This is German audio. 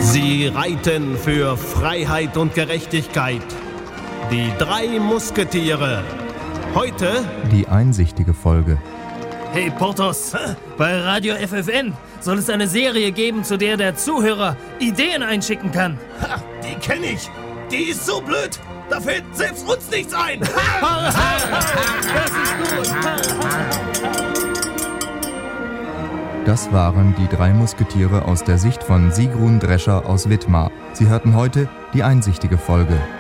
Sie reiten für Freiheit und Gerechtigkeit. Die 3 Musketiere. Heute die einsichtige Folge. Hey Porthos, bei Radio FFN soll es eine Serie geben, zu der der Zuhörer Ideen einschicken kann. Ha, die kenne ich. Die ist so blöd. Da fällt selbst uns nichts ein. Das ist gut. Das waren die 3 Musketiere aus der Sicht von Sigrun Drescher aus Wittmar. Sie hörten heute die einsichtige Folge.